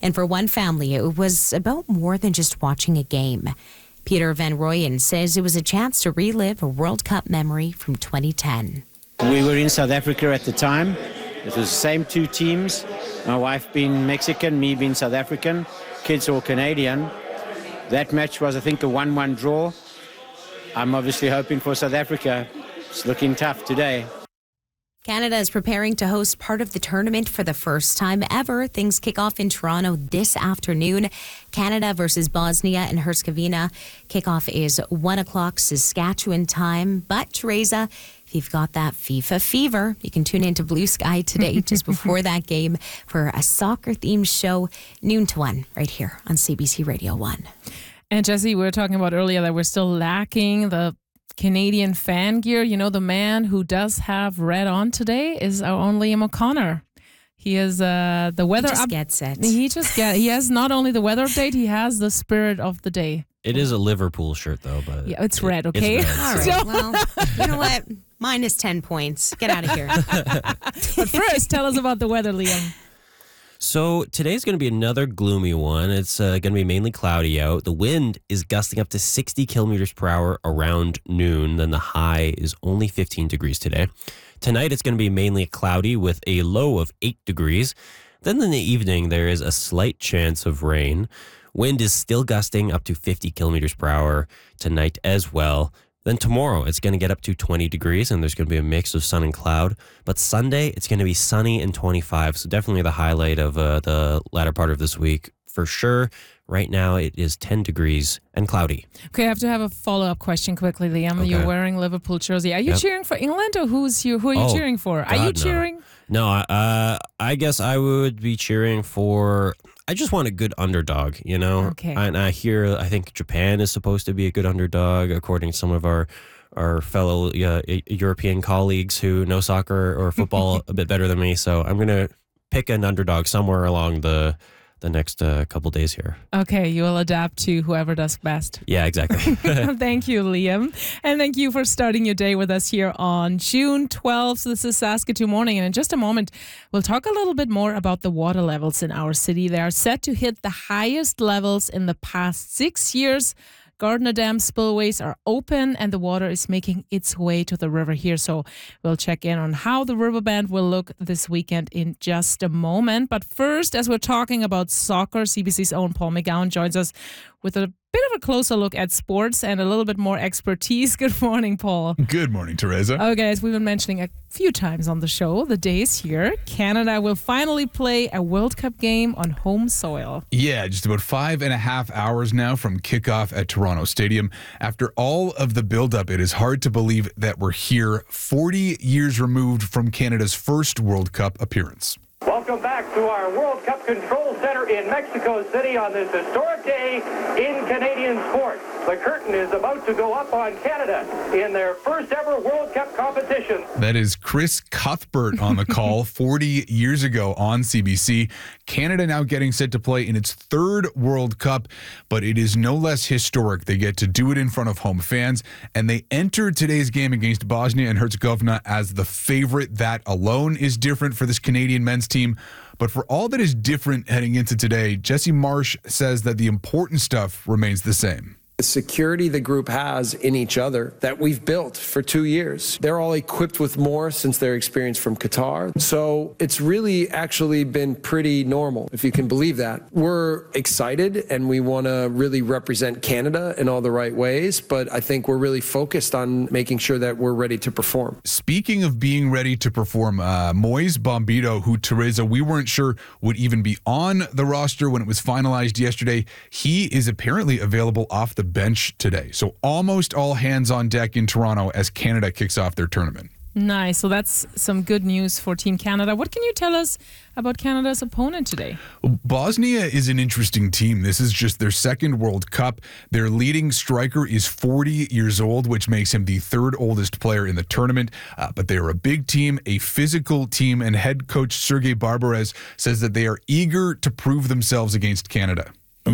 And for one family, it was about more than just watching a game. Peter Van Rooyen says it was a chance to relive a World Cup memory from 2010. We were in South Africa at the time. It was the same two teams. My wife being Mexican, me being South African, kids all Canadian. That match was, I think, a 1-1 draw. I'm obviously hoping for South Africa. It's looking tough today. Canada is preparing to host part of the tournament for the first time ever. Things kick off in Toronto this afternoon. Canada versus Bosnia and Herzegovina. Kickoff is 1 o'clock Saskatchewan time. But, Teresa, if you've got that FIFA fever, you can tune into Blue Sky today just before that game for a soccer-themed show, noon to 1, right here on CBC Radio 1. And Jesse, we were talking about earlier that we're still lacking the Canadian fan gear. You know, the man who does have red on today is our own Liam O'Connor. He is the weather. He just gets it. He has not only the weather update, he has the spirit of the day. It is a Liverpool shirt, though. But yeah, it's red, okay? It's red, all right, well, you know what? Minus 10 points. Get out of here. But first, tell us about the weather, Liam. So today's going to be another gloomy one. It's going to be mainly cloudy out. The wind is gusting up to 60 kilometers per hour around noon. Then the high is only 15 degrees today. Tonight it's going to be mainly cloudy with a low of 8 degrees. Then in the evening there is a slight chance of rain. Wind is still gusting up to 50 kilometers per hour tonight as well. Then tomorrow, it's going to get up to 20 degrees, and there's going to be a mix of sun and cloud. But Sunday, it's going to be sunny and 25, so definitely the highlight of the latter part of this week for sure. Right now, it is 10 degrees and cloudy. Okay, I have to have a follow-up question quickly, Liam. Okay. You're wearing Liverpool jersey. Are you cheering for England, or who are you cheering for? God, are you cheering? No, I guess I would be cheering for... I just want a good underdog, you know? Okay. And I think Japan is supposed to be a good underdog, according to some of our fellow European colleagues who know soccer or football a bit better than me. So I'm going to pick an underdog somewhere along the next couple days here. Okay, you will adapt to whoever does best. Yeah, exactly. Thank you, Liam. And thank you for starting your day with us here on June 12th. So this is Saskatoon Morning. And in just a moment, we'll talk a little bit more about the water levels in our city. They are set to hit the highest levels in the past 6 years. Gardner Dam spillways are open and the water is making its way to the river here. So we'll check in on how the riverband will look this weekend in just a moment. But first, as we're talking about soccer, CBC's own Paul McGowan joins us with a bit of a closer look at sports and a little bit more expertise. Good morning, Paul. Good morning, Teresa. Okay, as we've been mentioning a few times on the show, the day is here. Canada will finally play a World Cup game on home soil. Yeah, just about 5.5 hours now from kickoff at Toronto Stadium. After all of the build-up, it is hard to believe that we're here 40 years removed from Canada's first World Cup appearance. Welcome back to our World Cup Control Center in Mexico City on this historic day in Canadian sport. The curtain is about to go up on Canada in their first ever World Cup competition. That is Chris Cuthbert on the call 40 years ago on CBC. Canada now getting set to play in its third World Cup, but it is no less historic. They get to do it in front of home fans, and they enter today's game against Bosnia and Herzegovina as the favorite. That alone is different for this Canadian men's team. But for all that is different heading into today, Jesse Marsh says that the important stuff remains the same. The security the group has in each other that we've built for 2 years. They're all equipped with more since their experience from Qatar. So it's really actually been pretty normal, if you can believe that. We're excited and we want to really represent Canada in all the right ways, but I think we're really focused on making sure that we're ready to perform. Speaking of being ready to perform, Moise Bombito, who, Teresa, we weren't sure would even be on the roster when it was finalized yesterday, he is apparently available off the bench today. So almost all hands on deck in Toronto as Canada kicks off their tournament. Nice. So that's some good news for Team Canada. What can you tell us about Canada's opponent today? Bosnia is an interesting team. This is just their second World Cup. Their leading striker is 40 years old, which makes him the third oldest player in the tournament. But they are a big team, a physical team, and head coach Sergei Barbarez says that they are eager to prove themselves against Canada.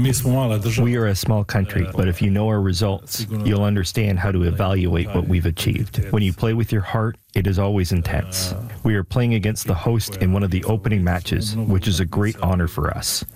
We are a small country, but if you know our results, you'll understand how to evaluate what we've achieved. When you play with your heart, it is always intense. We are playing against the host in one of the opening matches, which is a great honor for us.